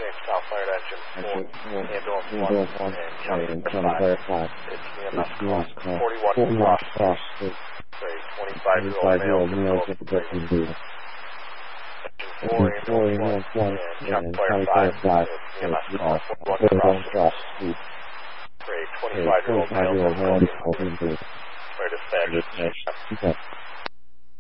James Cal Fire Engine 4, Ambulance 1, and County Fire 5. It's EMS call 41 Cross Street. 25-year-old male difficulty breathing. Engine 4, Ambulance 1, and County Fire 5. It's EMS call 41 Cross Street. 25-year-old male difficulty breathing. Dispatch.